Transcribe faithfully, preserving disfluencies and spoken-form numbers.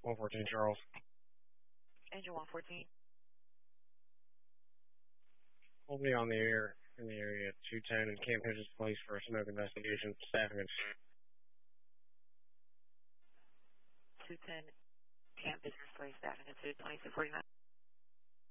one fourteen Charles. Engine one fourteen. We'll be on the air in the area at two ten and Camp Hedges Police for a smoke investigation. Staffing is two ten Camp Business Place, staffing at two twenty-two forty-nine.